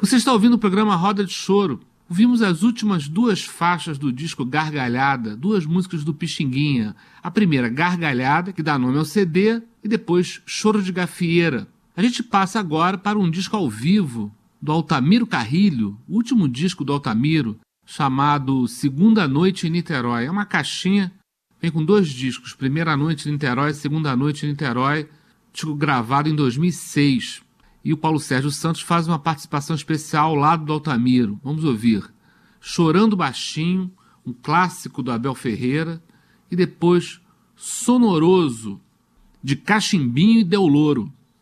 Você está ouvindo o programa Roda de Choro. Ouvimos as últimas duas faixas do disco Gargalhada, duas músicas do Pixinguinha. A primeira, Gargalhada, que dá nome ao CD, e depois Choro de Gafieira. A gente passa agora para um disco ao vivo do Altamiro Carrilho, o último disco do Altamiro, chamado Segunda Noite em Niterói. É uma caixinha, vem com dois discos, Primeira Noite em Niterói, Segunda Noite em Niterói, disco gravado em 2006. E o Paulo Sérgio Santos faz uma participação especial ao lado do Altamiro. Vamos ouvir Chorando Baixinho, um clássico do Abel Ferreira, e depois Sonoroso, de Cachimbinho e Del Louro.